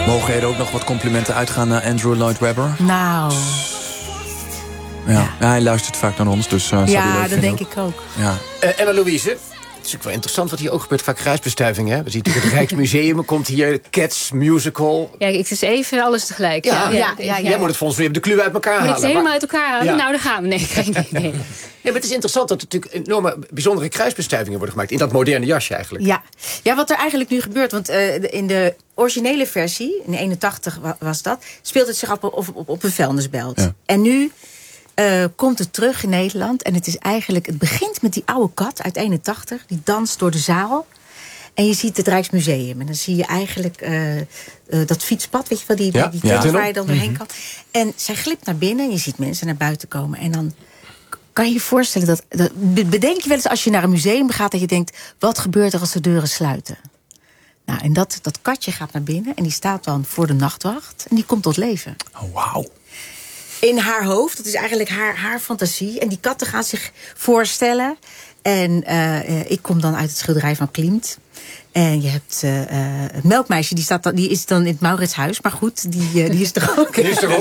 Mogen er ook nog wat complimenten uitgaan naar Andrew Lloyd Webber? Nou... Ja, hij luistert vaak naar ons, dus ja, dat denk ik ook. Ja. Emma Louise, het is natuurlijk wel interessant wat hier ook gebeurt. Vaak kruisbestuiving, hè? We zien natuurlijk het Rijksmuseum, komt hier Cats musical. Ja, het is even alles tegelijk. Ja. Jij moet het voor ons weer de kluwen uit elkaar halen. Moet ik het helemaal uit elkaar halen? Ja. Nou, daar gaan we. Nee. Ja, maar het is interessant dat er natuurlijk enorme bijzondere kruisbestuivingen worden gemaakt. In dat moderne jasje eigenlijk. Ja, wat er eigenlijk nu gebeurt, want in de originele versie, in 81 was dat, speelt het zich op een vuilnisbelt. Ja. En nu komt het terug in Nederland. En het is eigenlijk, het begint met die oude kat uit 81. Die danst door de zaal. En je ziet het Rijksmuseum. En dan zie je eigenlijk dat fietspad, weet je wel, die waar je dan doorheen kan. En zij glipt naar binnen en je ziet mensen naar buiten komen. En dan kan je je voorstellen dat bedenk je wel eens als je naar een museum gaat, dat je denkt, wat gebeurt er als de deuren sluiten? Nou, en dat katje gaat naar binnen en die staat dan voor de nachtwacht. En die komt tot leven. Oh, wauw. In haar hoofd, dat is eigenlijk haar fantasie. En die katten gaan zich voorstellen. En ik kom dan uit het schilderij van Klimt. En je hebt het melkmeisje, die is dan in het Mauritshuis. Maar goed, die is er ook. Die is er ook.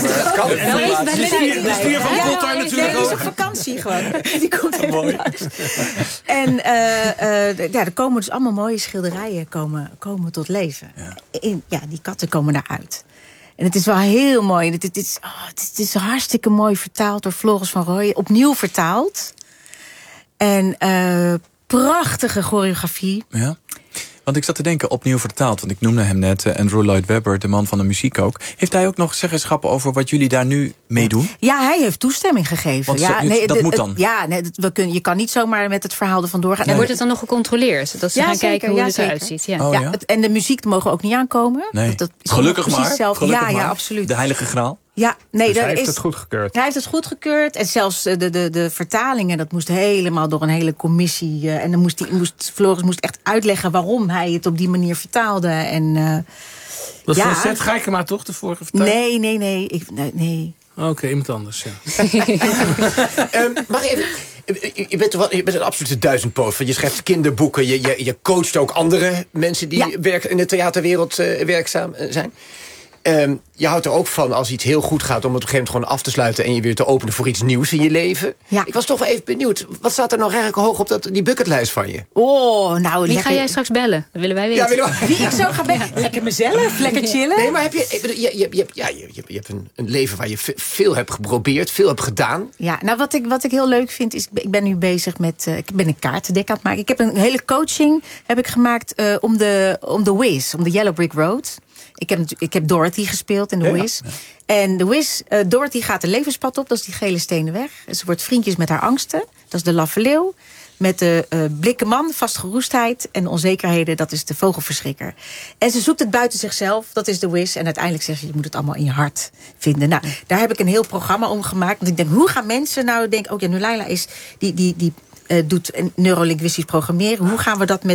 De stier van Kotter natuurlijk ook. Die is op vakantie gewoon. Die komt er mooi. En er komen dus allemaal mooie schilderijen komen tot leven. Die katten komen daaruit. En het is wel heel mooi. Het is hartstikke mooi vertaald door Floris van Rooyen. Opnieuw vertaald. En prachtige choreografie. Ja. Want ik zat te denken, opnieuw vertaald. Want ik noemde hem net, Andrew Lloyd Webber, de man van de muziek ook. Heeft hij ook nog zeggenschappen over wat jullie daar nu mee doen? Ja, hij heeft toestemming gegeven. Want dat moet dan? Je kan niet zomaar met het verhaal ervan doorgaan. En wordt het dan nog gecontroleerd? Dat ze gaan kijken hoe het eruit ziet. Ja. Oh, ja? En de muziek mogen ook niet aankomen. Nee. Dat is Gelukkig maar. Ja, absoluut. De heilige graal. Ja, nee, dus hij heeft het goedgekeurd. Hij heeft het goedgekeurd. En zelfs de vertalingen, dat moest helemaal door een hele commissie. En dan Floris moest echt uitleggen waarom hij het op die manier vertaalde. En, dat was van Seth Geikema toch, de vorige vertaling? Nee. Oké, iemand anders, ja. Mag even... Je bent een absolute duizendpoot. Je schrijft kinderboeken. Je coacht ook andere mensen die in de theaterwereld werkzaam zijn. Je houdt er ook van als iets heel goed gaat om het op een gegeven moment gewoon af te sluiten en je weer te openen voor iets nieuws in je leven. Ja. Ik was toch wel even benieuwd. Wat staat er nou eigenlijk hoog op die bucketlijst van je? Oh, nou, wie ga jij straks bellen? Dat willen wij weten. Ja, wie ik zo ga bellen? Lekker mezelf, lekker chillen. Nee, maar heb je hebt een leven waar je veel hebt geprobeerd, veel hebt gedaan. Ja, nou wat ik heel leuk vind is, ik ben nu bezig met, ik ben een kaartendek aan het maken. Ik heb een hele coaching gemaakt om de Wiz, om de Yellow Brick Road. Ik heb Dorothy gespeeld in The Wiz. Ja. En The Wiz, Dorothy gaat de levenspad op. Dat is die gele stenen weg. En ze wordt vriendjes met haar angsten. Dat is de laffe leeuw. Met de blikke man, vastgeroestheid en onzekerheden. Dat is de vogelverschrikker. En ze zoekt het buiten zichzelf. Dat is The Wiz. En uiteindelijk zegt ze, je moet het allemaal in je hart vinden. Nou, daar heb ik een heel programma om gemaakt. Want ik denk, hoe gaan mensen nou denken... Nulaila is die doet neurolinguistisch programmeren. Hoe gaan we dat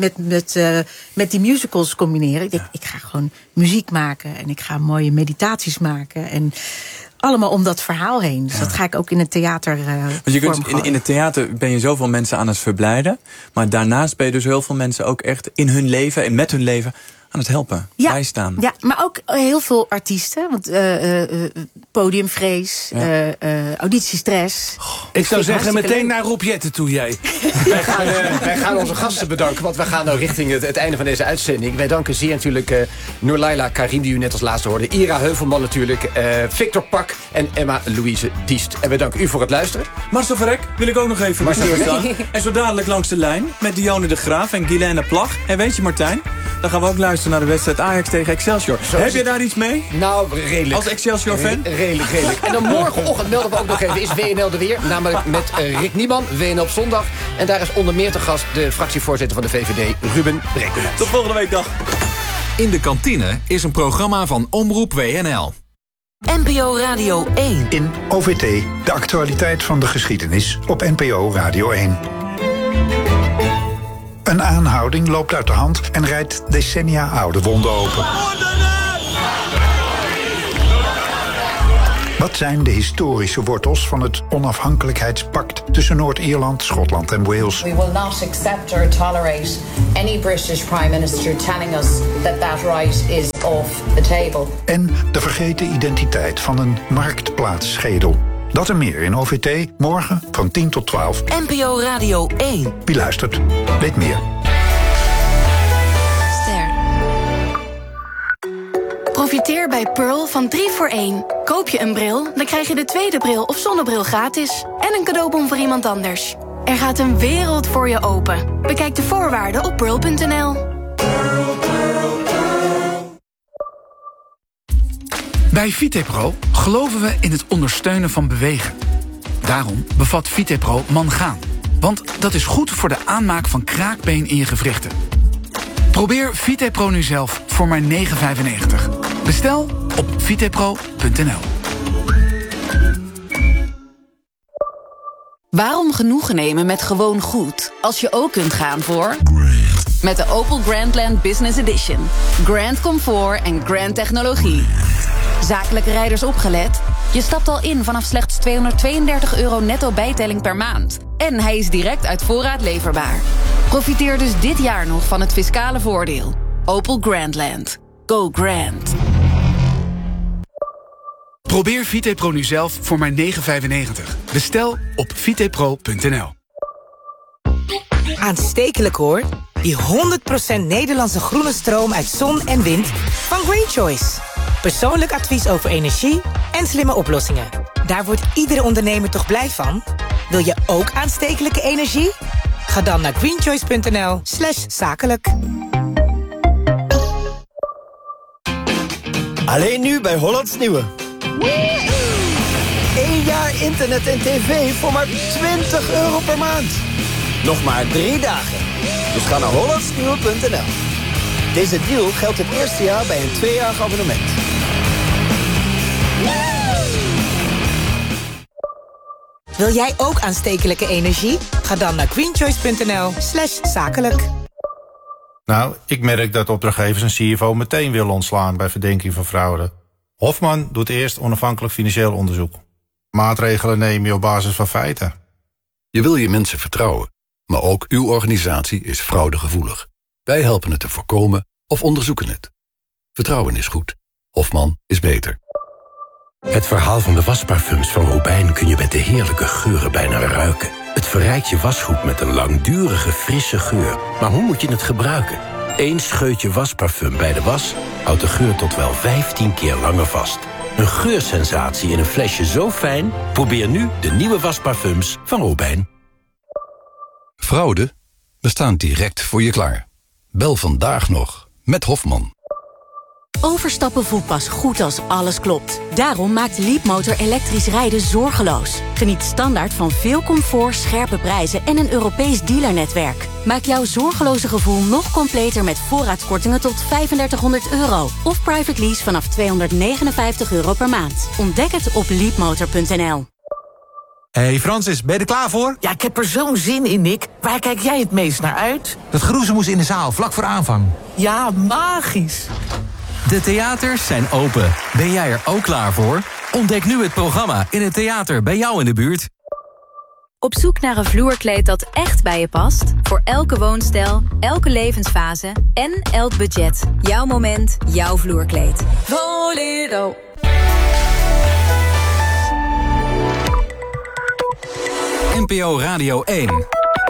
met die musicals combineren? Ik denk, ik ga gewoon muziek maken. En ik ga mooie meditaties maken. En allemaal om dat verhaal heen. Dus dat ga ik ook in het theater Want je kunt in het theater ben je zoveel mensen aan het verblijden. Maar daarnaast ben je dus heel veel mensen ook echt in hun leven en met hun leven aan het helpen, bijstaan. Ja, maar ook heel veel artiesten. Want podiumvrees, auditiestress. Ik zou zeggen, meteen naar Rob Jetten toe, jij. Wij gaan onze gasten bedanken, want wij gaan nou richting het einde van deze uitzending. Wij danken zeer natuurlijk Nulaila Karim, die u net als laatste hoorde. Ira Heuvelman natuurlijk, Victor Pak en Emma Louise Diest. En wij danken u voor het luisteren. Marcel Verrek wil ik ook nog even staan. En zo dadelijk langs de lijn met Dionne de Graaf en Guilaine Plag. En weet je Martijn, dan gaan we ook luisteren naar de wedstrijd Ajax tegen Excelsior. Heb je daar iets mee? Nou, redelijk. Als Excelsior-fan? Redelijk. En dan morgenochtend melden we ook nog even, is WNL er weer. Namelijk met Rick Nieman, WNL op zondag. En daar is onder meer te gast de fractievoorzitter van de VVD, Ruben Brekelmans. Tot volgende week, dag. In de kantine is een programma van Omroep WNL. NPO Radio 1. In OVT, de actualiteit van de geschiedenis op NPO Radio 1. Een aanhouding loopt uit de hand en rijdt decennia oude wonden open. Wat zijn de historische wortels van het onafhankelijkheidspact tussen Noord-Ierland, Schotland en Wales? We will not accept or tolerate any British Prime Minister telling us that right is off the table. En de vergeten identiteit van een marktplaatsschedel. Dat en meer in OVT, morgen van 10 tot 12. NPO Radio 1. Wie luistert, weet meer. Profiteer bij Pearl van 3 voor 1. Koop je een bril, dan krijg je de tweede bril of zonnebril gratis. En een cadeaubon voor iemand anders. Er gaat een wereld voor je open. Bekijk de voorwaarden op pearl.nl. Bij Vitepro geloven we in het ondersteunen van bewegen. Daarom bevat Vitepro mangaan. Want dat is goed voor de aanmaak van kraakbeen in je gewrichten. Probeer Vitepro nu zelf voor maar €9,95. Bestel op vitepro.nl. Waarom genoegen nemen met gewoon goed als je ook kunt gaan voor... Met de Opel Grandland Business Edition. Grand comfort en grand technologie. Zakelijke rijders opgelet? Je stapt al in vanaf slechts €232 netto bijtelling per maand. En hij is direct uit voorraad leverbaar. Profiteer dus dit jaar nog van het fiscale voordeel. Opel Grandland. Go grand. Probeer Vitepro nu zelf voor maar €9,95. Bestel op vitepro.nl. Aanstekelijk hoor. Die 100% Nederlandse groene stroom uit zon en wind van Green Choice. Persoonlijk advies over energie en slimme oplossingen. Daar wordt iedere ondernemer toch blij van? Wil je ook aanstekelijke energie? Ga dan naar greenchoice.nl/zakelijk. Alleen nu bij Hollands Nieuwe. 1 jaar internet en tv voor maar €20 per maand. Nog maar 3 dagen. Dus ga naar hollandsnieuwe.nl. Deze deal geldt het eerste jaar bij een 2-jarig abonnement. Wil jij ook aanstekelijke energie? Ga dan naar greenchoice.nl/zakelijk. Nou, ik merk dat opdrachtgevers een CFO meteen willen ontslaan bij verdenking van fraude. Hofman doet eerst onafhankelijk financieel onderzoek. Maatregelen neem je op basis van feiten. Je wil je mensen vertrouwen, maar ook uw organisatie is fraudegevoelig. Wij helpen het te voorkomen of onderzoeken het. Vertrouwen is goed. Hofman is beter. Het verhaal van de wasparfums van Robijn kun je met de heerlijke geuren bijna ruiken. Het verrijkt je wasgoed met een langdurige, frisse geur. Maar hoe moet je het gebruiken? 1 scheutje wasparfum bij de was houdt de geur tot wel 15 keer langer vast. Een geursensatie in een flesje zo fijn? Probeer nu de nieuwe wasparfums van Robijn. Fraude? We staan direct voor je klaar. Bel vandaag nog met Hofman. Overstappen voelt pas goed als alles klopt. Daarom maakt Leapmotor elektrisch rijden zorgeloos. Geniet standaard van veel comfort, scherpe prijzen en een Europees dealernetwerk. Maak jouw zorgeloze gevoel nog completer met voorraadkortingen tot €3500. Of private lease vanaf €259 per maand. Ontdek het op leapmotor.nl. Hey Francis, ben je er klaar voor? Ja, ik heb er zo'n zin in, Nick. Waar kijk jij het meest naar uit? Dat geroezemoes in de zaal, vlak voor aanvang. Ja, magisch. De theaters zijn open. Ben jij er ook klaar voor? Ontdek nu het programma in het theater bij jou in de buurt. Op zoek naar een vloerkleed dat echt bij je past? Voor elke woonstijl, elke levensfase en elk budget. Jouw moment, jouw vloerkleed. Volero. NPO Radio 1.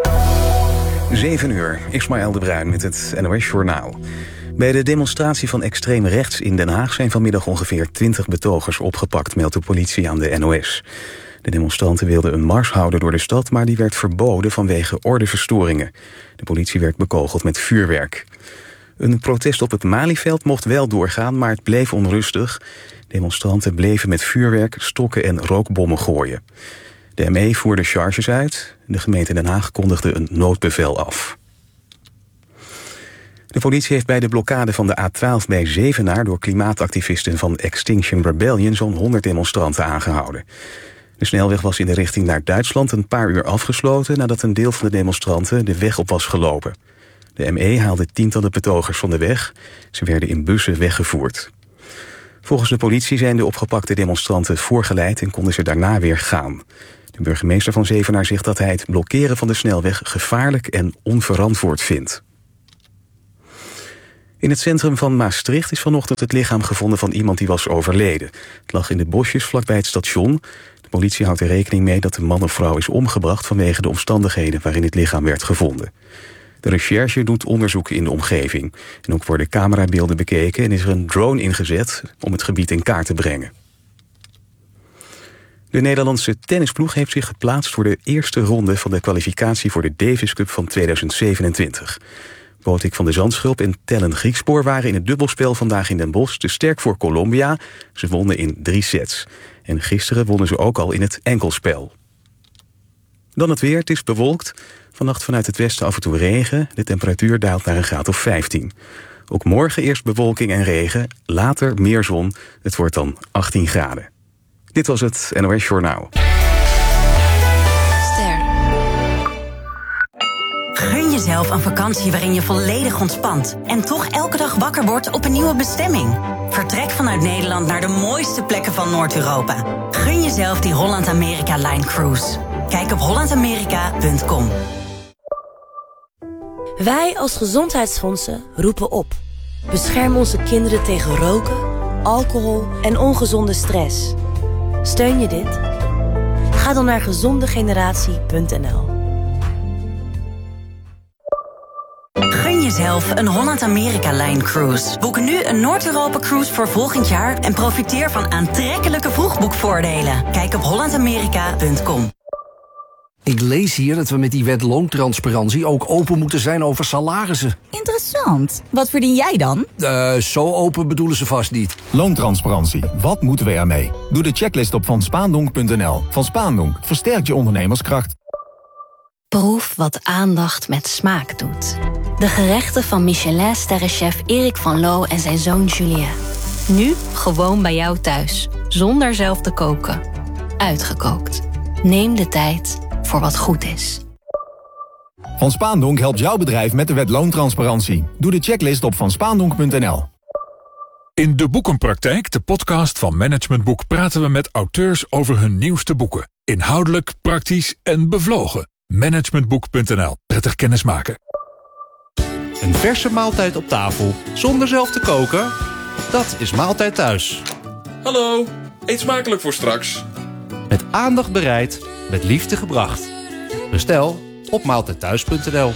7 uur, Ismaël de Bruin met het NOS Journaal. Bij de demonstratie van extreem rechts in Den Haag zijn vanmiddag ongeveer 20 betogers opgepakt, meldt de politie aan de NOS. De demonstranten wilden een mars houden door de stad, maar die werd verboden vanwege ordeverstoringen. De politie werd bekogeld met vuurwerk. Een protest op het Malieveld mocht wel doorgaan, maar het bleef onrustig. Demonstranten bleven met vuurwerk, stokken en rookbommen gooien. De ME voerde charges uit. De gemeente Den Haag kondigde een noodbevel af. De politie heeft bij de blokkade van de A12 bij Zevenaar door klimaatactivisten van Extinction Rebellion zo'n 100 demonstranten aangehouden. De snelweg was in de richting naar Duitsland een paar uur afgesloten nadat een deel van de demonstranten de weg op was gelopen. De ME haalde tientallen betogers van de weg. Ze werden in bussen weggevoerd. Volgens de politie zijn de opgepakte demonstranten voorgeleid en konden ze daarna weer gaan. De burgemeester van Zevenaar zegt dat hij het blokkeren van de snelweg gevaarlijk en onverantwoord vindt. In het centrum van Maastricht is vanochtend het lichaam gevonden van iemand die was overleden. Het lag in de bosjes vlakbij het station. De politie houdt er rekening mee dat de man of vrouw is omgebracht vanwege de omstandigheden waarin het lichaam werd gevonden. De recherche doet onderzoek in de omgeving. En ook worden camerabeelden bekeken en is er een drone ingezet om het gebied in kaart te brengen. De Nederlandse tennisploeg heeft zich geplaatst voor de eerste ronde van de kwalificatie voor de Davis Cup van 2027. Botik van de Zandschulp en Tellen Griekspoor waren in het dubbelspel vandaag in Den Bosch te sterk voor Colombia. Ze wonnen in 3 sets. En gisteren wonnen ze ook al in het enkelspel. Dan het weer, het is bewolkt. Vannacht vanuit het westen af en toe regen. De temperatuur daalt naar een graad of 15. Ook morgen eerst bewolking en regen, later meer zon. Het wordt dan 18 graden. Dit was het NOS Journaal. Gun jezelf een vakantie waarin je volledig ontspant en toch elke dag wakker wordt op een nieuwe bestemming. Vertrek vanuit Nederland naar de mooiste plekken van Noord-Europa. Gun jezelf die Holland-Amerika-Line Cruise. Kijk op hollandamerika.com. Wij als gezondheidsfondsen roepen op. Bescherm onze kinderen tegen roken, alcohol en ongezonde stress. Steun je dit? Ga dan naar gezondegeneratie.nl. Gun jezelf een Holland-Amerika-Line Cruise. Boek nu een Noord-Europa-cruise voor volgend jaar en profiteer van aantrekkelijke vroegboekvoordelen. Kijk op hollandamerika.com. Ik lees hier dat we met die wet loontransparantie ook open moeten zijn over salarissen. Interessant. Wat verdien jij dan? Zo open bedoelen ze vast niet. Loontransparantie. Wat moeten we ermee? Doe de checklist op vanspaandonk.nl. Van Spaandonk versterkt je ondernemerskracht. Proef wat aandacht met smaak doet. De gerechten van Michelin-sterrenchef Erik van Loo en zijn zoon Julien. Nu gewoon bij jou thuis, zonder zelf te koken. Uitgekookt. Neem de tijd voor wat goed is. Van Spaandonk helpt jouw bedrijf met de wet loontransparantie. Doe de checklist op vanspaandonk.nl. In De Boekenpraktijk, de podcast van Management Boek, praten we met auteurs over hun nieuwste boeken. Inhoudelijk, praktisch en bevlogen. Managementboek.nl. Prettig kennismaken. Een verse maaltijd op tafel, zonder zelf te koken? Dat is Maaltijd Thuis. Hallo, eet smakelijk voor straks. Met aandacht bereid, met liefde gebracht. Bestel op maaltijdthuis.nl.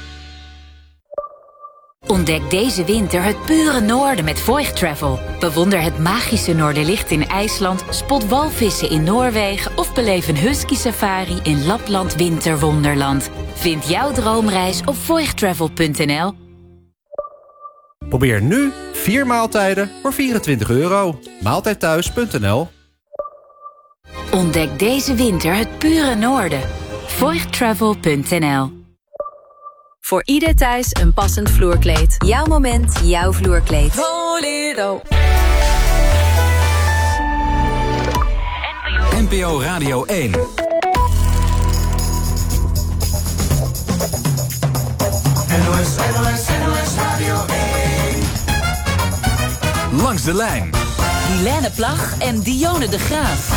Ontdek deze winter het pure noorden met Voigt Travel. Bewonder het magische Noorderlicht in IJsland, spot walvissen in Noorwegen of beleef een husky safari in Lapland Winterwonderland. Vind jouw droomreis op voigttravel.nl. Probeer nu 4 maaltijden voor €24. Maaltijdthuis.nl. Ontdek deze winter het pure noorden. voigttravel.nl. Voor ieder thuis een passend vloerkleed. Jouw moment, jouw vloerkleed. NPO Radio 1. NOS Radio 1. Langs de lijn. Guilaine Plag en Dionne de Graaf.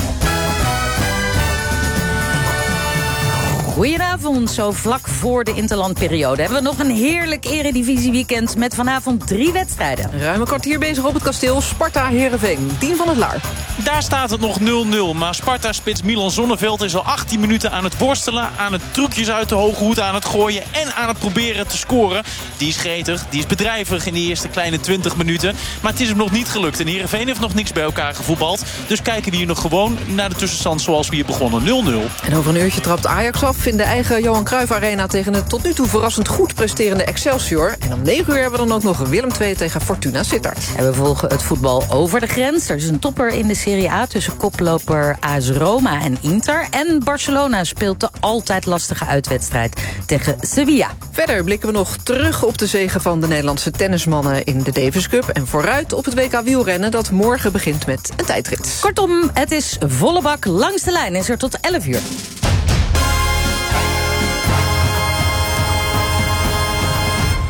Goedenavond, zo vlak voor de interlandperiode hebben we nog een heerlijk eredivisieweekend met vanavond 3 wedstrijden. Ruim een kwartier bezig op het kasteel Sparta-Heerenveen. 10 van het Laar. Daar staat het nog 0-0, maar Sparta-spits Milan Zonneveld is al 18 minuten aan het worstelen, aan het trucjes uit de hoge hoed aan het gooien en aan het proberen te scoren. Die is gretig, die is bedrijvig in die eerste kleine 20 minuten, maar het is hem nog niet gelukt. En Heerenveen heeft nog niks bij elkaar gevoetbald, dus kijken we hier nog gewoon naar de tussenstand zoals we hier begonnen, 0-0. En over een uurtje trapt Ajax af in de eigen Johan Cruijff Arena tegen het tot nu toe verrassend goed presterende Excelsior. En om 9 uur hebben we dan ook nog Willem II tegen Fortuna Sittard. En we volgen het voetbal over de grens. Er is een topper in de Serie A tussen koploper AS Roma en Inter. En Barcelona speelt de altijd lastige uitwedstrijd tegen Sevilla. Verder blikken we nog terug op de zege van de Nederlandse tennismannen in de Davis Cup. En vooruit op het WK wielrennen dat morgen begint met een tijdrit. Kortom, het is volle bak. Langs de lijn is er tot 11 uur.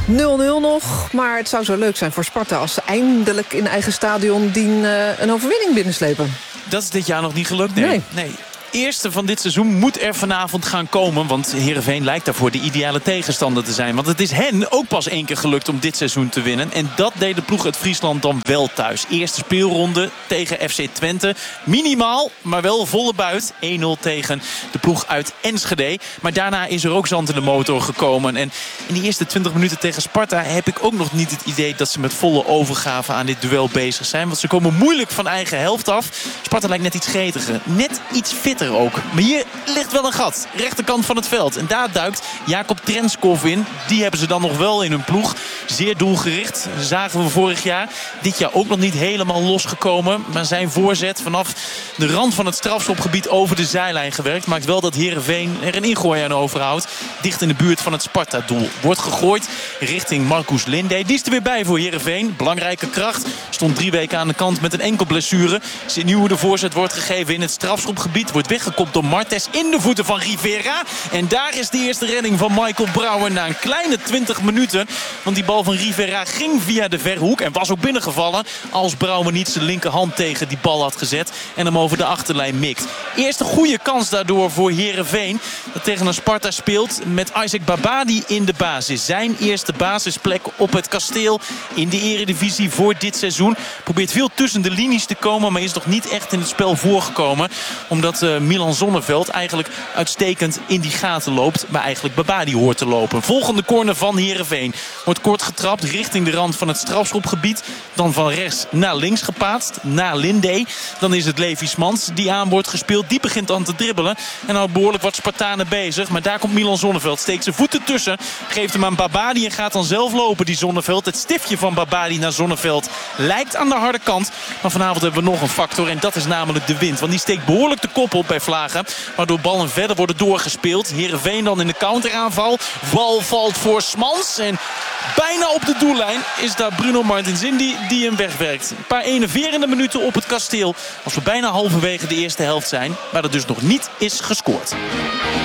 0-0 nog, maar het zou zo leuk zijn voor Sparta als ze eindelijk in eigen stadion een overwinning binnenslepen. Dat is dit jaar nog niet gelukt, nee. Eerste van dit seizoen moet er vanavond gaan komen. Want Heerenveen lijkt daarvoor de ideale tegenstander te zijn. Want het is hen ook pas 1 keer gelukt om dit seizoen te winnen. En dat deed de ploeg uit Friesland dan wel thuis. Eerste speelronde tegen FC Twente. Minimaal, maar wel volle buit. 1-0 tegen de ploeg uit Enschede. Maar daarna is er ook zand in de motor gekomen. En in die eerste 20 minuten tegen Sparta heb ik ook nog niet het idee dat ze met volle overgave aan dit duel bezig zijn. Want ze komen moeilijk van eigen helft af. Sparta lijkt net iets gretiger. Net iets fitter ook. Maar hier ligt wel een gat. Rechterkant van het veld. En daar duikt Jacob Trenskov in. Die hebben ze dan nog wel in hun ploeg. Zeer doelgericht. Zagen we vorig jaar. Dit jaar ook nog niet helemaal losgekomen. Maar zijn voorzet vanaf de rand van het strafschopgebied over de zijlijn gewerkt. Maakt wel dat Heerenveen er een ingooi aan overhoudt. Dicht in de buurt van het Sparta-doel. Wordt gegooid richting Marcus Linde. Die is er weer bij voor Heerenveen. Belangrijke kracht. Stond 3 weken aan de kant met een enkel blessure. Ziet nu hoe de voorzet wordt gegeven in het strafschopgebied. Wordt weggekopt door Martes in de voeten van Rivera. En daar is de eerste redding van Michael Brouwer na een kleine 20 minuten. Want die bal van Rivera ging via de verhoek en was ook binnengevallen. Als Brouwer niet zijn linkerhand tegen die bal had gezet. En hem over de achterlijn mikt. Eerste goede kans daardoor voor Heerenveen. Dat tegen een Sparta speelt met Isaac Babadi in de basis. Zijn eerste basisplek op het kasteel in de eredivisie voor dit seizoen. Probeert veel tussen de linies te komen. Maar is nog niet echt in het spel voorgekomen. Omdat Milan Zonneveld eigenlijk uitstekend in die gaten loopt. Maar eigenlijk Babadi hoort te lopen. Volgende corner van Heerenveen. Wordt kort getrapt richting de rand van het strafschopgebied. Dan van rechts naar links gepaatst. Naar Linde. Dan is het Levi Smans die aan wordt gespeeld. Die begint dan te dribbelen. En houdt behoorlijk wat Spartanen bezig. Maar daar komt Milan Zonneveld. Steekt zijn voeten tussen. Geeft hem aan Babadi en gaat dan zelf lopen die Zonneveld. Het stiftje van Babadi naar Zonneveld lijkt aan de harde kant. Maar vanavond hebben we nog een factor. En dat is namelijk de wind. Want die steekt behoorlijk de kop op bij Vlagen. Waardoor ballen verder worden doorgespeeld. Heerenveen dan in de counteraanval. Bal valt voor Smans. En bijna op de doellijn is daar Bruno Martins Indy die hem wegwerkt. Een paar enerverende minuten op het kasteel. Als we bijna halverwege de eerste helft zijn. Waar er dus nog niet is gescoord.